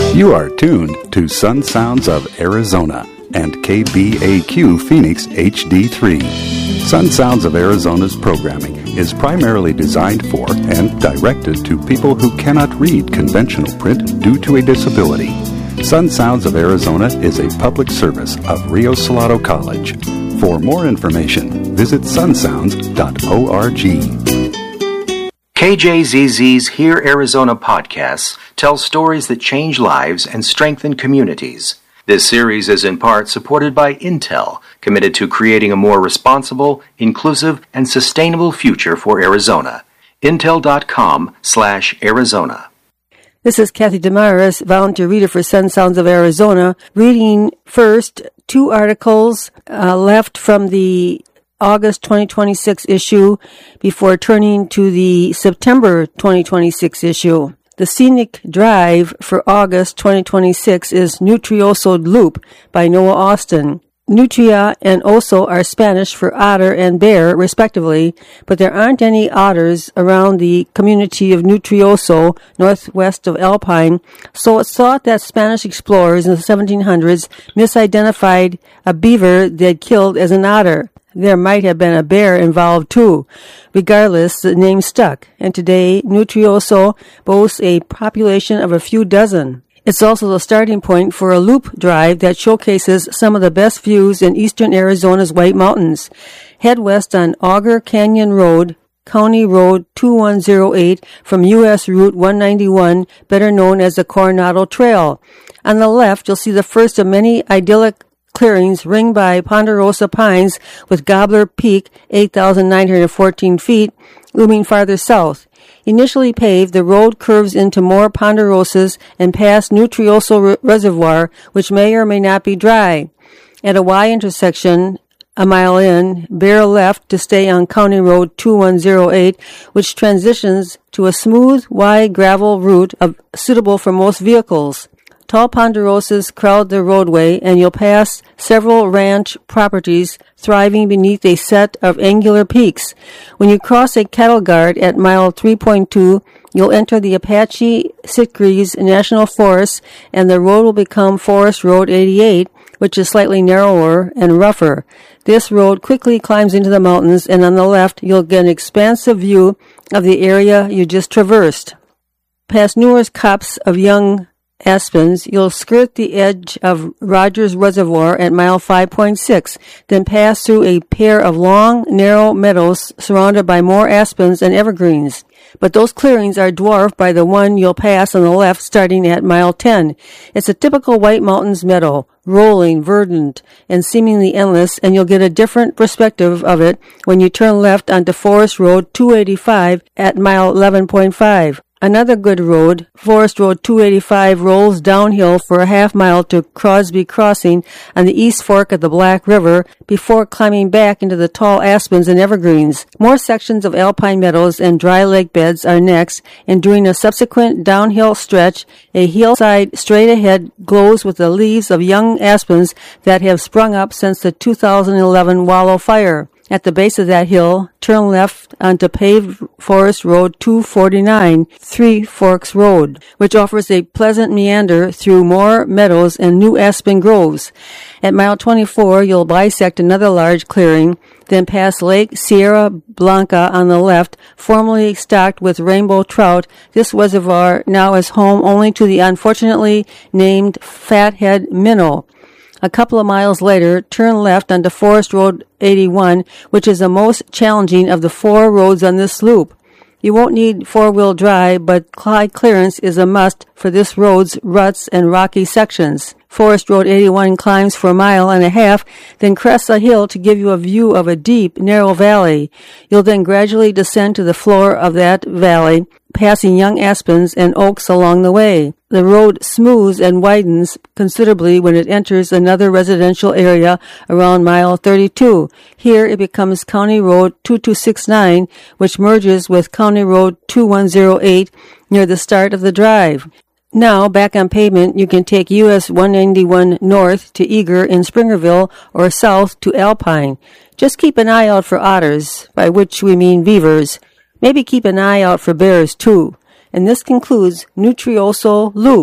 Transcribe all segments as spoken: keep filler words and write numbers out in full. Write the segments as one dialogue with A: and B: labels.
A: You are tuned to Sun Sounds of Arizona and K B A Q Phoenix H D three. Sun Sounds of Arizona's programming is primarily designed for and directed to people who cannot read conventional print due to a disability. Sun Sounds of Arizona is a public service of Rio Salado College. For more information, visit sun sounds dot org.
B: K J Z Z's Hear Arizona podcasts tell stories that change lives and strengthen communities. This series is in part supported by Intel, committed to creating a more responsible, inclusive, and sustainable future for Arizona. Intel.com slash Arizona.
C: This is Kathy Damaris, volunteer reader for Sun Sounds of Arizona, reading first two articles uh, left from the August twenty twenty-six issue before turning to the September twenty twenty-six issue. The scenic drive for August twenty twenty-six is Nutrioso Loop by Noah Austin. Nutria and oso are Spanish for otter and bear, respectively, but there aren't any otters around the community of Nutrioso, northwest of Alpine, so it's thought that Spanish explorers in the seventeen hundreds misidentified a beaver they'd killed as an otter. There might have been a bear involved, too. Regardless, the name stuck, and today Nutrioso boasts a population of a few dozen. It's also the starting point for a loop drive that showcases some of the best views in eastern Arizona's White Mountains. Head west on Auger Canyon Road, County Road two one zero eight from U S Route one ninety-one, better known as the Coronado Trail. On the left, you'll see the first of many idyllic clearings ringed by ponderosa pines with Gobbler Peak, eight thousand nine hundred fourteen feet, looming farther south. Initially paved, the road curves into more ponderosas and past Nutrioso Reservoir, which may or may not be dry. At a Y intersection, a mile in, bear left to stay on County Road two one zero eight, which transitions to a smooth, wide gravel route of, suitable for most vehicles. Tall ponderosas crowd the roadway, and you'll pass several ranch properties thriving beneath a set of angular peaks. When you cross a cattle guard at mile three point two, you'll enter the Apache Sitgreaves National Forest, and the road will become Forest Road eighty-eight, which is slightly narrower and rougher. This road quickly climbs into the mountains, and on the left, you'll get an expansive view of the area you just traversed. Past numerous copses of young aspens, you'll skirt the edge of Rogers Reservoir at mile five point six, then pass through a pair of long, narrow meadows surrounded by more aspens and evergreens. But those clearings are dwarfed by the one you'll pass on the left starting at mile ten. It's a typical White Mountains meadow, rolling, verdant, and seemingly endless, and you'll get a different perspective of it when you turn left onto Forest Road two eighty-five at mile eleven point five. Another good road, Forest Road two eighty-five, rolls downhill for a half mile to Crosby Crossing on the east fork of the Black River before climbing back into the tall aspens and evergreens. More sections of alpine meadows and dry lake beds are next, and during a subsequent downhill stretch, a hillside straight ahead glows with the leaves of young aspens that have sprung up since the two thousand eleven Wallow Fire. At the base of that hill, turn left onto paved Forest Road two forty-nine, Three Forks Road, which offers a pleasant meander through more meadows and new aspen groves. At mile twenty-four, you'll bisect another large clearing, then pass Lake Sierra Blanca on the left, formerly stocked with rainbow trout. This reservoir now is home only to the unfortunately named fathead minnow. A couple of miles later, turn left onto Forest Road eighty-one, which is the most challenging of the four roads on this loop. You won't need four-wheel drive, but high clearance is a must for this road's ruts and rocky sections. Forest Road eighty-one climbs for a mile and a half, then crests a hill to give you a view of a deep, narrow valley. You'll then gradually descend to the floor of that valley, passing young aspens and oaks along the way. The road smooths and widens considerably when it enters another residential area around mile thirty-two. Here it becomes County Road two two six nine, which merges with County Road two one zero eight near the start of the drive. Now, back on pavement, you can take U S one ninety-one north to Eager in Springerville or south to Alpine. Just keep an eye out for otters, by which we mean beavers. Maybe keep an eye out for bears, too. And this concludes Nutrioso Loop.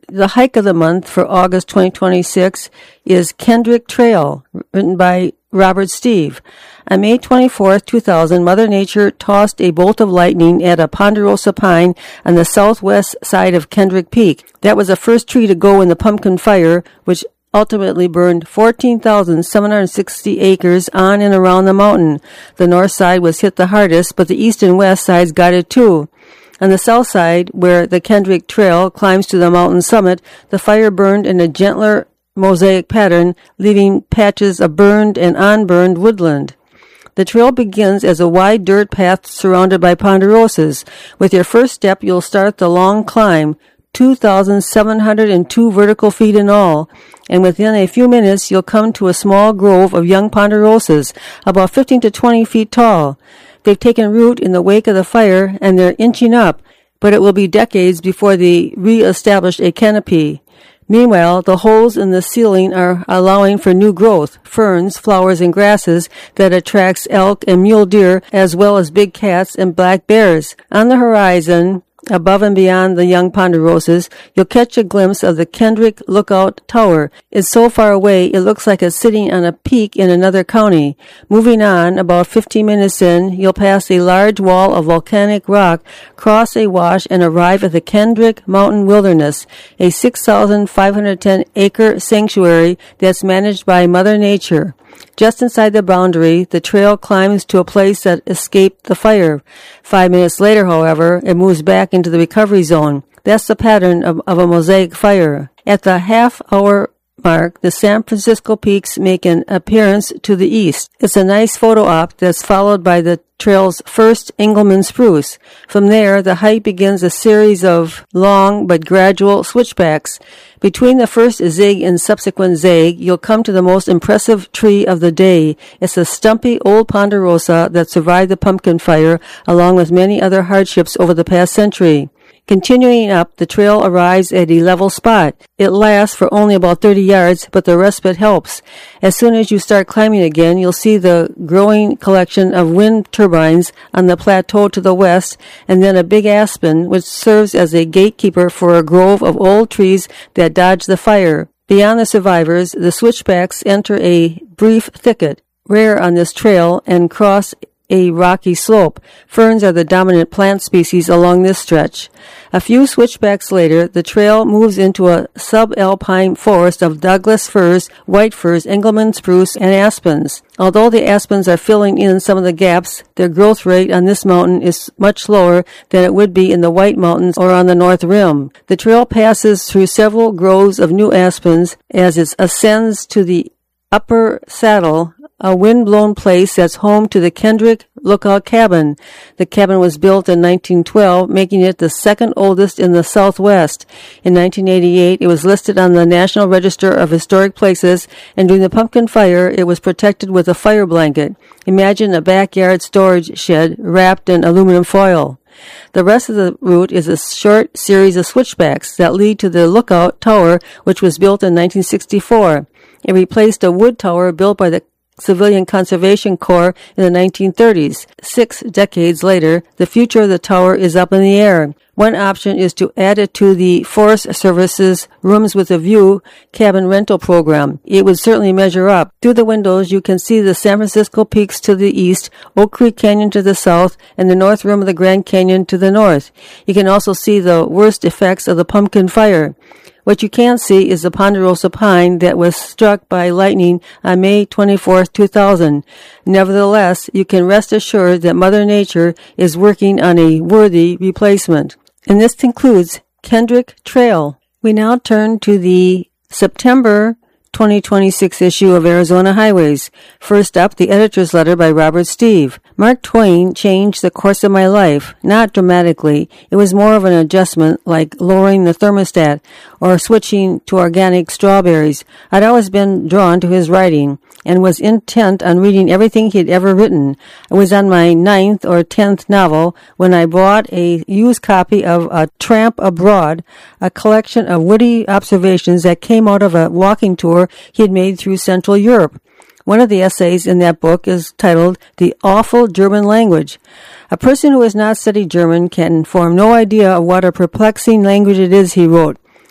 C: the hike of the month for August twenty twenty-six is Kendrick Trail, written by Robert Steve. On May twenty-fourth, two thousand, Mother Nature tossed a bolt of lightning at a ponderosa pine on the southwest side of Kendrick Peak. That was the first tree to go in the pumpkin fire, which ultimately burned fourteen thousand seven hundred sixty acres on and around the mountain. The north side was hit the hardest, but the east and west sides got it too. On the south side, where the Kendrick Trail climbs to the mountain summit, the fire burned in a gentler mosaic pattern, leaving patches of burned and unburned woodland. The trail begins as a wide dirt path surrounded by ponderosas. With your first step, you'll start the long climb, two thousand seven hundred two vertical feet in all, and within a few minutes you'll come to a small grove of young ponderosas, about fifteen to twenty feet tall. They've taken root in the wake of the fire, and they're inching up, but it will be decades before they re-establish a canopy. Meanwhile, the holes in the ceiling are allowing for new growth, ferns, flowers, and grasses that attracts elk and mule deer, as well as big cats and black bears. On the horizon, above and beyond the young ponderosas, you'll catch a glimpse of the Kendrick Lookout Tower. It's so far away, it looks like it's sitting on a peak in another county. Moving on, about fifteen minutes in, you'll pass a large wall of volcanic rock, cross a wash, and arrive at the Kendrick Mountain Wilderness, a six thousand five hundred ten acre sanctuary that's managed by Mother Nature. Just inside the boundary, the trail climbs to a place that escaped the fire. Five minutes later, however, it moves back into the recovery zone. That's the pattern of, of a mosaic fire. At the half-hour mark, the San Francisco Peaks make an appearance to the east. It's a nice photo op that's followed by the trail's first Engelmann spruce. From there, the hike begins a series of long but gradual switchbacks. Between the first zig and subsequent zag, you'll come to the most impressive tree of the day. It's a stumpy old ponderosa that survived the pumpkin fire, along with many other hardships over the past century. Continuing up, the trail arrives at a level spot. It lasts for only about thirty yards, but the respite helps. As soon as you start climbing again, you'll see the growing collection of wind turbines on the plateau to the west, and then a big aspen, which serves as a gatekeeper for a grove of old trees that dodge the fire. Beyond the survivors, the switchbacks enter a brief thicket, rare on this trail, and cross a rocky slope. Ferns are the dominant plant species along this stretch. A few switchbacks later, the trail moves into a subalpine forest of Douglas firs, white firs, Engelmann spruce, and aspens. Although the aspens are filling in some of the gaps, their growth rate on this mountain is much slower than it would be in the White Mountains or on the North Rim. The trail passes through several groves of new aspens as it ascends to the upper saddle, a wind-blown place that's home to the Kendrick Lookout Cabin. The cabin was built in nineteen twelve, making it the second oldest in the Southwest. In nineteen eighty-eight, it was listed on the National Register of Historic Places, and during the pumpkin fire, it was protected with a fire blanket. Imagine a backyard storage shed wrapped in aluminum foil. The rest of the route is a short series of switchbacks that lead to the Lookout Tower, which was built in nineteen sixty-four. It replaced a wood tower built by the Civilian Conservation Corps in the nineteen thirties. Six decades later, the future of the tower is up in the air. One option is to add it to the Forest Service's Rooms with a View cabin rental program. It would certainly measure up. Through the windows, you can see the San Francisco Peaks to the east, Oak Creek Canyon to the south, and the North Rim of the Grand Canyon to the north. You can also see the worst effects of the pumpkin fire. What you can't see is the ponderosa pine that was struck by lightning on May twenty-fourth, two thousand. Nevertheless, you can rest assured that Mother Nature is working on a worthy replacement. And this concludes Kendrick Trail. We now turn to the September twenty twenty-six issue of Arizona Highways. First up, the editor's letter by Robert Steve. Mark Twain changed the course of my life, not dramatically. It was more of an adjustment, like lowering the thermostat or switching to organic strawberries. I'd always been drawn to his writing and was intent on reading everything he'd ever written. I was on my ninth or tenth novel when I bought a used copy of A Tramp Abroad, a collection of witty observations that came out of a walking tour he had made through Central Europe. One of the essays in that book is titled The Awful German Language. A person who has not studied German can form no idea of what a perplexing language it is, he wrote.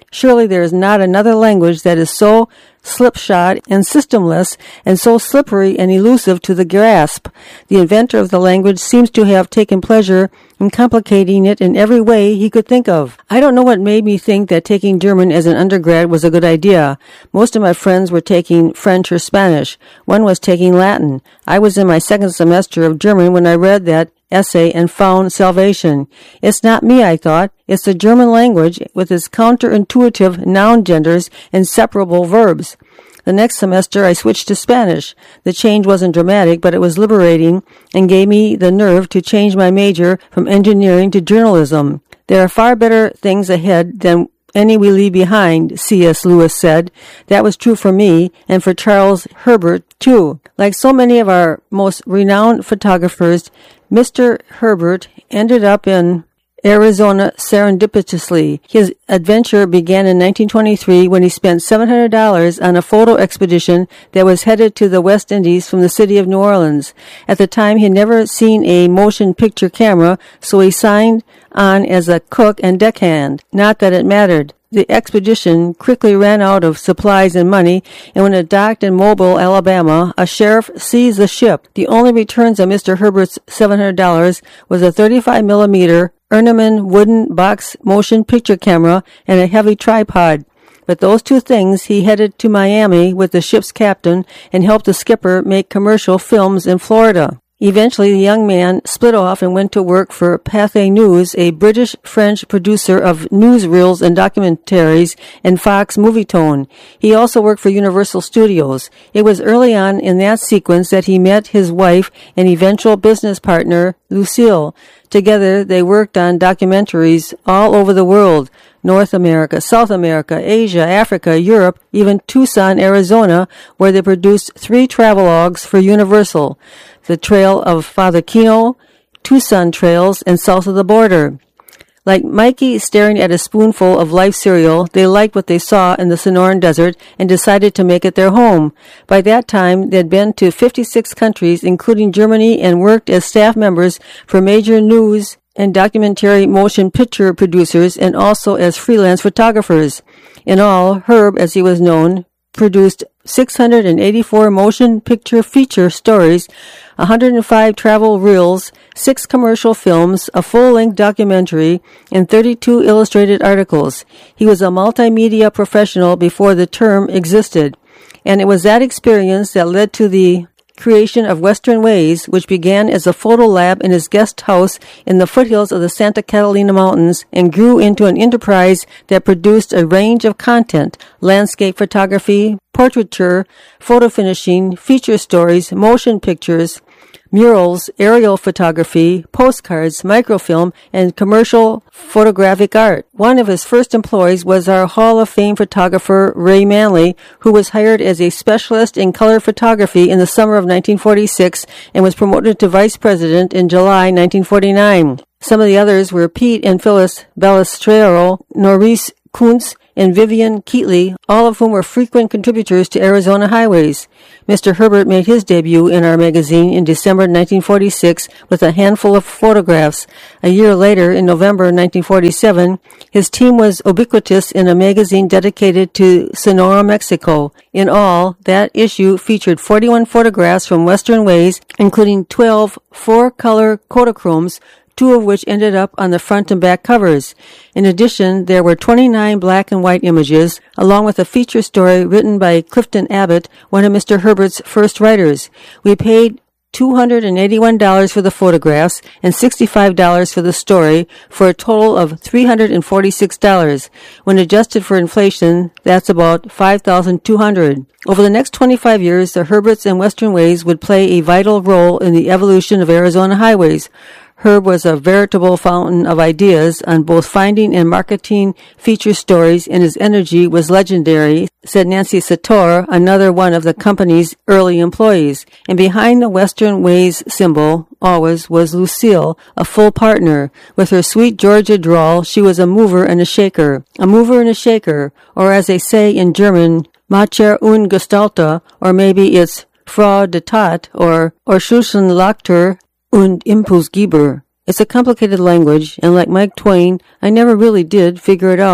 C: Surely there is not another language that is so slipshod and systemless and so slippery and elusive to the grasp. The inventor of the language seems to have taken pleasure in complicating it in every way he could think of. I don't know what made me think that taking German as an undergrad was a good idea. Most of my friends were taking French or Spanish. One was taking Latin. I was in my second semester of German when I read that essay and found salvation. It's not me, I thought. It's the German language with its counterintuitive noun genders and separable verbs. The next semester I switched to Spanish. The change wasn't dramatic, but it was liberating and gave me the nerve to change my major from engineering to journalism. There are far better things ahead than any we leave behind, C S Lewis said. That was true for me and for Charles Herbert, too. Like so many of our most renowned photographers, Mister Herbert ended up in Arizona serendipitously. His adventure began in nineteen twenty-three when he spent seven hundred dollars on a photo expedition that was headed to the West Indies from the city of New Orleans. At the time, he had never seen a motion picture camera, so he signed on as a cook and deckhand. Not that it mattered. The expedition quickly ran out of supplies and money, and when it docked in Mobile, Alabama, a sheriff seized the ship. The only returns on Mister Herbert's seven hundred dollars was a thirty-five millimeter Ernemann wooden box motion picture camera and a heavy tripod. With those two things, he headed to Miami with the ship's captain and helped the skipper make commercial films in Florida. Eventually, the young man split off and went to work for Pathé News, a British-French producer of newsreels and documentaries, and Fox Movietone. He also worked for Universal Studios. It was early on in that sequence that he met his wife and eventual business partner, Lucille. Together, they worked on documentaries all over the world: North America, South America, Asia, Africa, Europe, even Tucson, Arizona, where they produced three travelogues for Universal: The Trail of Father Kino, Tucson Trails, and South of the Border. Like Mikey staring at a spoonful of life cereal, they liked what they saw in the Sonoran Desert and decided to make it their home. By that time, they'd been to fifty-six countries, including Germany, and worked as staff members for major news and documentary motion picture producers, and also as freelance photographers. In all, Herb, as he was known, produced six hundred eighty-four motion picture feature stories, one hundred five travel reels, six commercial films, a full-length documentary, and thirty-two illustrated articles. He was a multimedia professional before the term existed, and it was that experience that led to the creation of Western Ways, which began as a photo lab in his guest house in the foothills of the Santa Catalina Mountains and grew into an enterprise that produced a range of content: landscape photography, portraiture, photo finishing, feature stories, motion pictures, murals, aerial photography, postcards, microfilm, and commercial photographic art. One of his first employees was our Hall of Fame photographer, Ray Manley, who was hired as a specialist in color photography in the summer of nineteen forty-six and was promoted to vice president in July nineteen forty-nine. Some of the others were Pete and Phyllis Ballesteros, Norris Kuntz, and Vivian Keatley, all of whom were frequent contributors to Arizona Highways. Mister Herbert made his debut in our magazine in December nineteen forty-six with a handful of photographs. A year later, in November nineteen forty-seven, his team was ubiquitous in a magazine dedicated to Sonora, Mexico. In all, that issue featured forty-one photographs from Western Ways, including twelve four-color Kodachromes, two of which ended up on the front and back covers. In addition, there were twenty-nine black and white images, along with a feature story written by Clifton Abbott, one of Mister Herbert's first writers. We paid two hundred eighty-one dollars for the photographs and sixty-five dollars for the story, for a total of three hundred forty-six dollars. When adjusted for inflation, that's about five thousand two hundred dollars. Over the next twenty-five years, the Herberts and Western Ways would play a vital role in the evolution of Arizona highways. Herb was a veritable fountain of ideas on both finding and marketing feature stories, and his energy was legendary, said Nancy Sator, another one of the company's early employees. And behind the Western Ways symbol, always, was Lucille, a full partner. With her sweet Georgia drawl, she was a mover and a shaker. A mover and a shaker, or as they say in German, Macher und Gestalter, or maybe it's Frau de Tat, or Orschuschenlachter und Impulsgeber. It's a complicated language, and like Mike Twain, I never really did figure it out.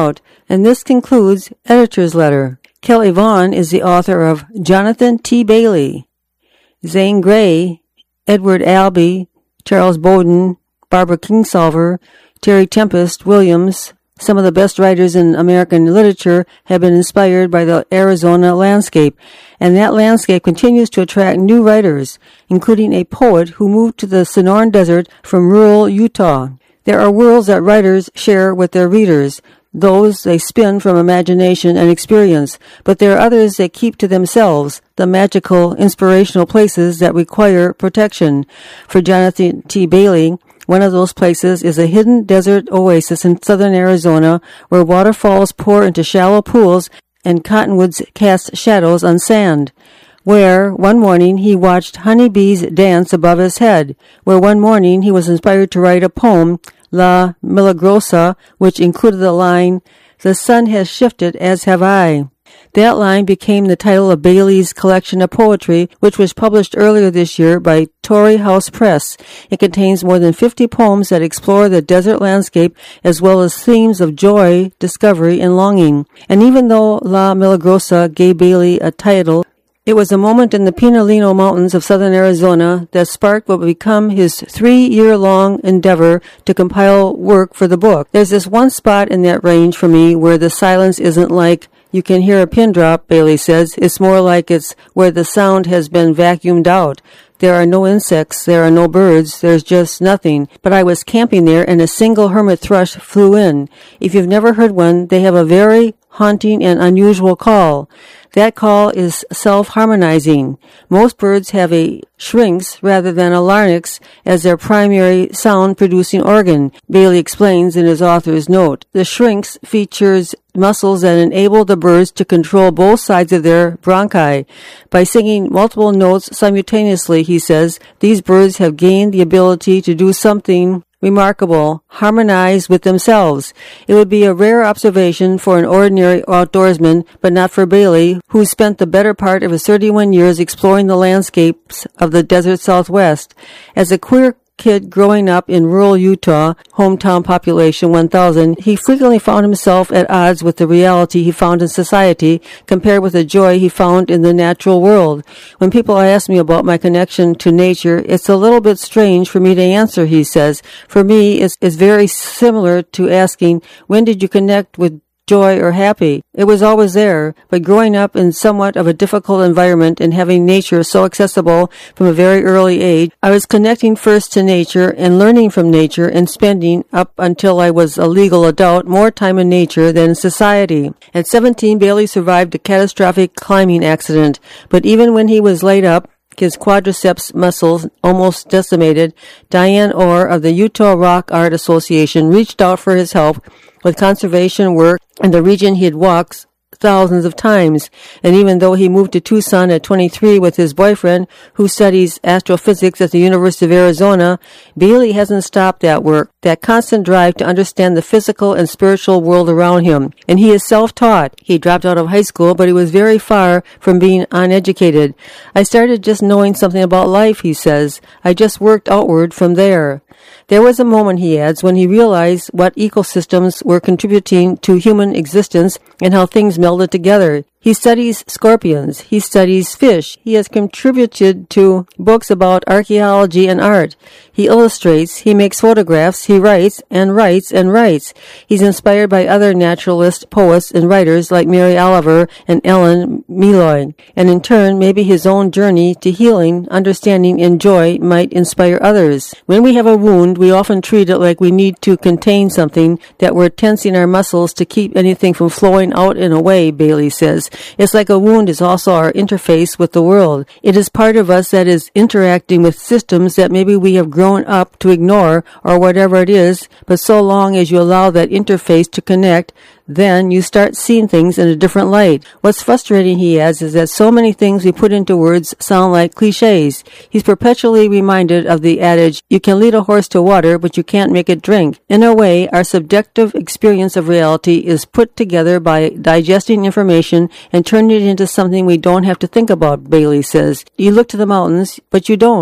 C: And this concludes Editor's Letter. Kelly Vaughn is the author of Jonathan T. Bailey, Zane Grey, Edward Albee, Charles Bowden, Barbara Kingsolver, Terry Tempest Williams. Some of the best writers in American literature have been inspired by the Arizona landscape, and that landscape continues to attract new writers, including a poet who moved to the Sonoran Desert from rural Utah. There are worlds that writers share with their readers, those they spin from imagination and experience, but there are others they keep to themselves, the magical, inspirational places that require protection. For Jonathan T. Bailey, one of those places is a hidden desert oasis in southern Arizona where waterfalls pour into shallow pools and cottonwoods cast shadows on sand, where one morning he watched honeybees dance above his head, where one morning he was inspired to write a poem, La Milagrosa, which included the line, "The sun has shifted as have I." That line became the title of Bailey's collection of poetry, which was published earlier this year by Torrey House Press. It contains more than fifty poems that explore the desert landscape as well as themes of joy, discovery, and longing. And even though La Milagrosa gave Bailey a title, it was a moment in the Pinalino Mountains of southern Arizona that sparked what would become his three-year-long endeavor to compile work for the book. There's this one spot in that range for me where the silence isn't like, "You can hear a pin drop," Bailey says. It's more like it's where the sound has been vacuumed out. There are no insects, there are no birds, there's just nothing. But I was camping there and a single hermit thrush flew in. If you've never heard one, they have a very haunting and unusual call. That call is self-harmonizing. Most birds have a syrinx rather than a larynx as their primary sound-producing organ, Bailey explains in his author's note. The syrinx features muscles that enable the birds to control both sides of their bronchi. By singing multiple notes simultaneously, he says, these birds have gained the ability to do something remarkable, harmonize with themselves. It would be a rare observation for an ordinary outdoorsman, but not for Bailey, who spent the better part of his thirty-one years exploring the landscapes of the desert Southwest. As a queer kid growing up in rural Utah, hometown population one thousand, he frequently found himself at odds with the reality he found in society compared with the joy he found in the natural world. When people ask me about my connection to nature, it's a little bit strange for me to answer, he says. For me, it's, it's very similar to asking, when did you connect with joy or happy? It was always there, but growing up in somewhat of a difficult environment and having nature so accessible from a very early age, I was connecting first to nature and learning from nature and spending, up until I was a legal adult, more time in nature than in society. At seventeen, Bailey survived a catastrophic climbing accident, but even when he was laid up, his quadriceps muscles almost decimated, Diane Orr of the Utah Rock Art Association reached out for his help with conservation work in the region he had walked thousands of times. And even though he moved to Tucson at twenty-three with his boyfriend, who studies astrophysics at the University of Arizona, Bailey hasn't stopped that work, that constant drive to understand the physical and spiritual world around him. And he is self-taught. He dropped out of high school, but he was very far from being uneducated. I started just knowing something about life, he says. I just worked outward from there. There was a moment, he adds, when he realized what ecosystems were contributing to human existence and how things melded together. He studies scorpions. He studies fish. He has contributed to books about archaeology and art. He illustrates. He makes photographs. He writes and writes and writes. He's inspired by other naturalist poets and writers like Mary Oliver and Ellen Meloy. And in turn, maybe his own journey to healing, understanding, and joy might inspire others. When we have a wound, we often treat it like we need to contain something, that we're tensing our muscles to keep anything from flowing out and away, Bailey says. It's like a wound is also our interface with the world. It is part of us that is interacting with systems that maybe we have grown up to ignore or whatever it is, but so long as you allow that interface to connect, then you start seeing things in a different light. What's frustrating, he adds, is that so many things we put into words sound like cliches. He's perpetually reminded of the adage, you can lead a horse to water, but you can't make it drink. In a way, our subjective experience of reality is put together by digesting information and turning it into something we don't have to think about, Bailey says. You look to the mountains, but you don't.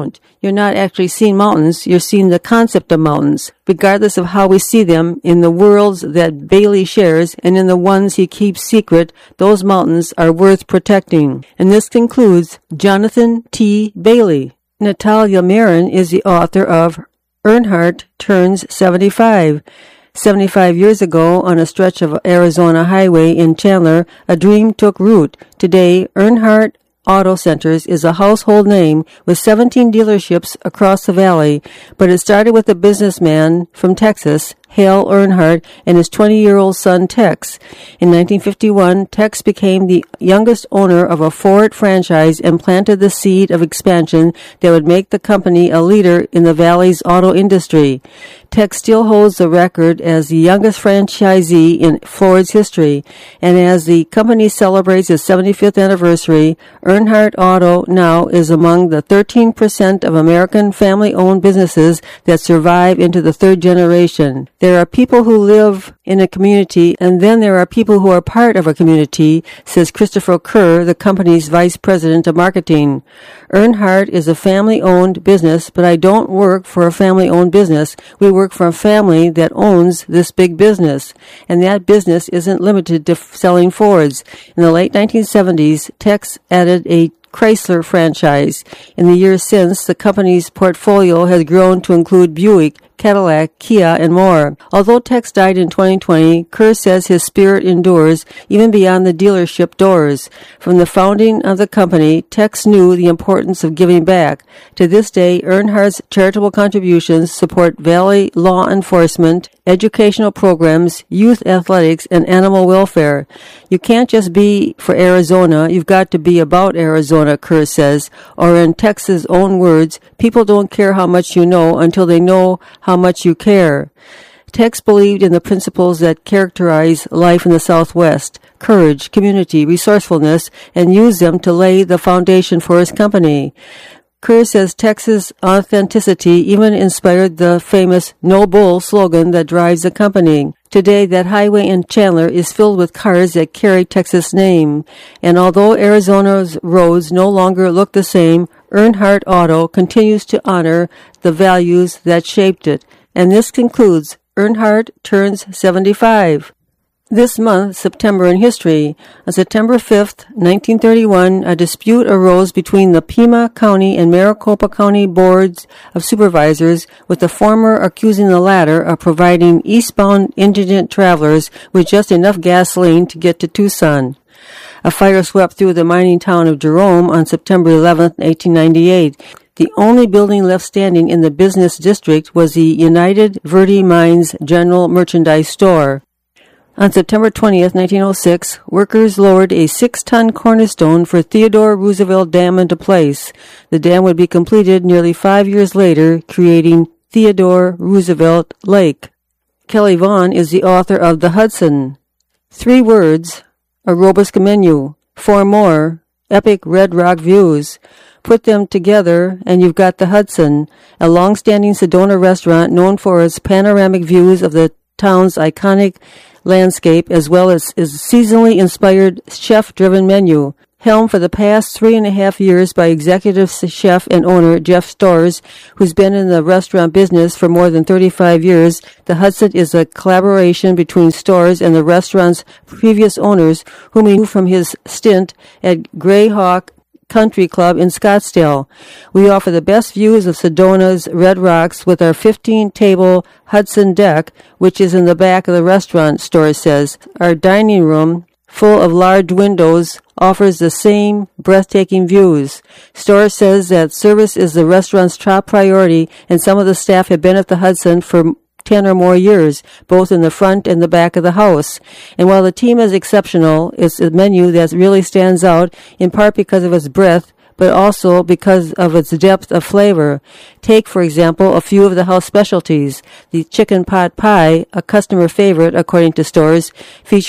C: you're not actually seeing mountains, you're seeing the concept of mountains, regardless of how we see them in the worlds that Bailey shares and in the ones he keeps secret. Those mountains are worth protecting. And this concludes Jonathan T. Bailey. Natalia Marin is the author of Earnhardt Turns seventy-five. seventy-five years ago, on a stretch of Arizona highway in Chandler, a dream took root. Today, Earnhardt Auto Centers is a household name with seventeen dealerships across the valley, but it started with a businessman from Texas, Hale Earnhardt, and his twenty-year-old son, Tex. In nineteen fifty-one, Tex became the youngest owner of a Ford franchise and planted the seed of expansion that would make the company a leader in the valley's auto industry. Tex still holds the record as the youngest franchisee in Ford's history, and as the company celebrates its seventy-fifth anniversary, Earnhardt Auto now is among the thirteen percent of American family-owned businesses that survive into the third generation. There are people who live in a community, and then there are people who are part of a community, says Christopher Kerr, the company's vice president of marketing. Earnhardt is a family-owned business, but I don't work for a family-owned business. We work for a family that owns this big business, and that business isn't limited to f- selling Fords. In the late nineteen seventies, Tex added a Chrysler franchise. In the years since, the company's portfolio has grown to include Buick, Cadillac, Kia, and more. Although Tex died in twenty twenty, Kerr says his spirit endures even beyond the dealership doors. From the founding of the company, Tex knew the importance of giving back. To this day, Earnhardt's charitable contributions support Valley law enforcement, educational programs, youth athletics, and animal welfare. You can't just be for Arizona, you've got to be about Arizona, Kerr says, or in Tex's own words, people don't care how much you know until they know how much you care. Tex believed in the principles that characterize life in the Southwest: courage, community, resourcefulness, and used them to lay the foundation for his company. Kerr says Tex's authenticity even inspired the famous "No Bull" slogan that drives the company. Today, that highway in Chandler is filled with cars that carry Texas' name. And although Arizona's roads no longer look the same, Earnhardt Auto continues to honor the values that shaped it. And this concludes Earnhardt Turns seventy-five. This month, September in History. On September fifth, nineteen thirty-one, a dispute arose between the Pima County and Maricopa County Boards of Supervisors, with the former accusing the latter of providing eastbound indigent travelers with just enough gasoline to get to Tucson. A fire swept through the mining town of Jerome on September eleventh, eighteen ninety-eight. The only building left standing in the business district was the United Verde Mines General Merchandise Store. On September twentieth, nineteen oh six, workers lowered a six-ton cornerstone for Theodore Roosevelt Dam into place. The dam would be completed nearly five years later, creating Theodore Roosevelt Lake. Kelly Vaughn is the author of The Hudson. Three words: a robust menu. Four more: epic red rock views. Put them together, and you've got The Hudson, a long-standing Sedona restaurant known for its panoramic views of the town's iconic landscape, as well as its seasonally inspired chef-driven menu. Helmed for the past three and a half years by executive chef and owner Jeff Storrs, who's been in the restaurant business for more than thirty-five years, The Hudson is a collaboration between Storrs and the restaurant's previous owners, whom he knew from his stint at Greyhawk Country Club in Scottsdale. We offer the best views of Sedona's Red Rocks with our fifteen-table Hudson deck, which is in the back of the restaurant, Storrs says. Our dining room, full of large windows, offers the same breathtaking views. Storrs says that service is the restaurant's top priority, and some of the staff have been at the Hudson for ten or more years, both in the front and the back of the house. And while the team is exceptional, it's a menu that really stands out, in part because of its breadth, but also because of its depth of flavor. Take, for example, a few of the house specialties. The chicken pot pie, a customer favorite according to Storrs, features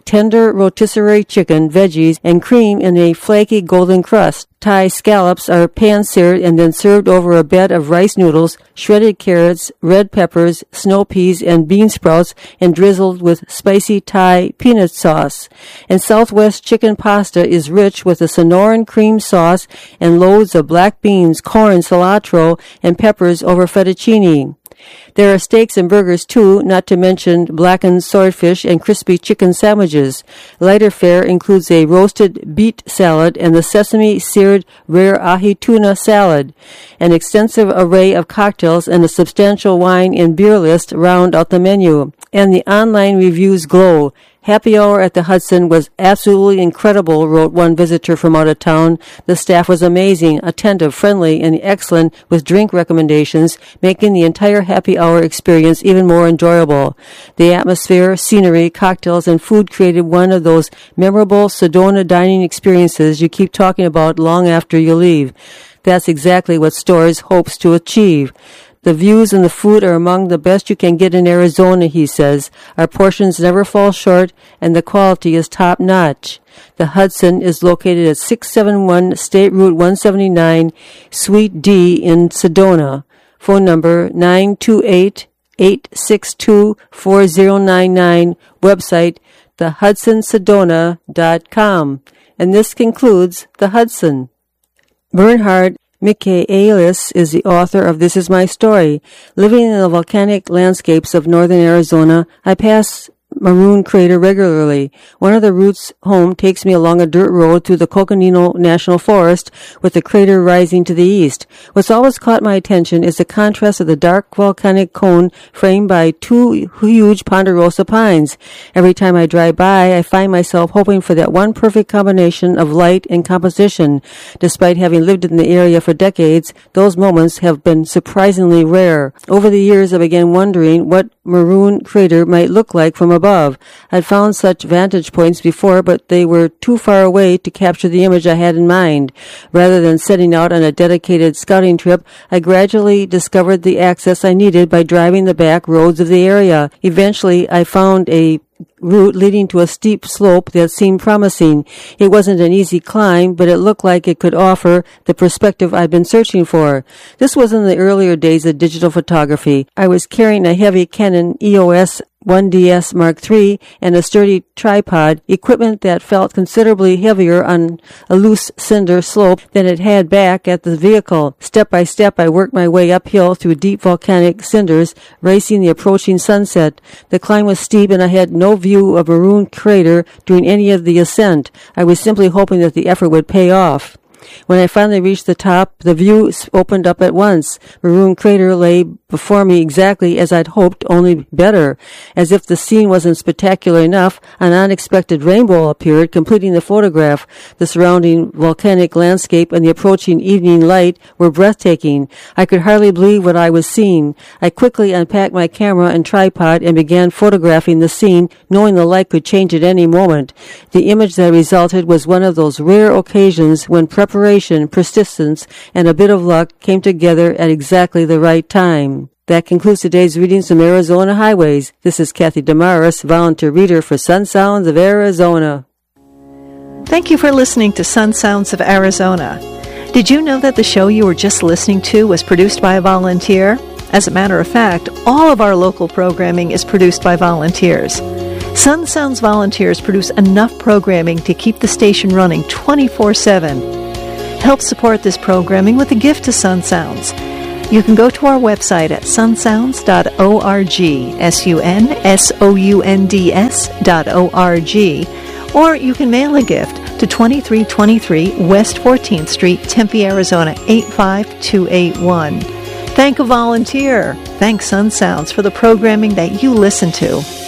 C: tender rotisserie chicken, veggies, and cream in a flaky golden crust. Thai scallops are pan-seared and then served over a bed of rice noodles, shredded carrots, red peppers, snow peas, and bean sprouts, and drizzled with spicy Thai peanut sauce. And Southwest chicken pasta is rich with a Sonoran cream sauce and loads of black beans, corn, cilantro, and peppers over fettuccine. There are steaks and burgers, too, not to mention blackened swordfish and crispy chicken sandwiches. Lighter fare includes a roasted beet salad and the sesame-seared rare ahi tuna salad. An extensive array of cocktails and a substantial wine and beer list round out the menu. And the online reviews glow. Happy hour at the Hudson was absolutely incredible, wrote one visitor from out of town. The staff was amazing, attentive, friendly, and excellent with drink recommendations, making the entire happy hour experience even more enjoyable. The atmosphere, scenery, cocktails, and food created one of those memorable Sedona dining experiences you keep talking about long after you leave. That's exactly what Storrs hopes to achieve. The views and the food are among the best you can get in Arizona, he says. Our portions never fall short, and the quality is top-notch. The Hudson is located at six seventy-one State Route one seventy-nine, Suite D in Sedona. Phone number nine two eight, eight six two, four zero nine nine. Website the hudson sedona dot com. And this concludes The Hudson. Bernhard Michaelis is the author of This Is My Story. Living in the volcanic landscapes of northern Arizona, I pass Maroon Crater regularly. One of the routes home takes me along a dirt road through the Coconino National Forest, with the crater rising to the east. What's always caught my attention is the contrast of the dark volcanic cone framed by two huge ponderosa pines. Every time I drive by, I find myself hoping for that one perfect combination of light and composition. Despite having lived in the area for decades, those moments have been surprisingly rare. Over the years, I began wondering what Maroon Crater might look like from above. I'd found such vantage points before, but they were too far away to capture the image I had in mind. Rather than setting out on a dedicated scouting trip, I gradually discovered the access I needed by driving the back roads of the area. Eventually, I found a route leading to a steep slope that seemed promising. It wasn't an easy climb, but it looked like it could offer the perspective I'd been searching for. This was in the earlier days of digital photography. I was carrying a heavy Canon E O S one D S Mark three and a sturdy tripod, equipment that felt considerably heavier on a loose cinder slope than it had back at the vehicle. Step by step, I worked my way uphill through deep volcanic cinders, racing the approaching sunset. The climb was steep, and I had no view of Maroon Crater during any of the ascent. I was simply hoping that the effort would pay off. When I finally reached the top, the view opened up at once. Maroon Crater lay before me exactly as I'd hoped, only better. As if the scene wasn't spectacular enough, an unexpected rainbow appeared, completing the photograph. The surrounding volcanic landscape and the approaching evening light were breathtaking. I could hardly believe what I was seeing. I quickly unpacked my camera and tripod and began photographing the scene, knowing the light could change at any moment. The image that resulted was one of those rare occasions when preparation, persistence, and a bit of luck came together at exactly the right time. That concludes today's readings from Arizona Highways. This is Kathy Damaris, volunteer reader for Sun Sounds of Arizona.
D: Thank you for listening to Sun Sounds of Arizona. Did you know that the show you were just listening to was produced by a volunteer? As a matter of fact, all of our local programming is produced by volunteers. Sun Sounds volunteers produce enough programming to keep the station running twenty-four seven. Help support this programming with a gift to Sun Sounds. You can go to our website at sun sounds dot org, S U N S O U N D S dot O R G, or you can mail a gift to twenty-three twenty-three West fourteenth Street, Tempe, Arizona, eight five two eight one. Thank a volunteer. Thank Sun Sounds for the programming that you listen to.